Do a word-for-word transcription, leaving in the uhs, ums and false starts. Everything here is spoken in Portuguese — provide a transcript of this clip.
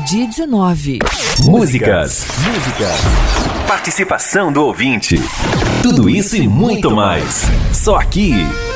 meio-dia e dezenove. Músicas, músicas, participação do ouvinte. Tudo isso e muito mais. Só aqui,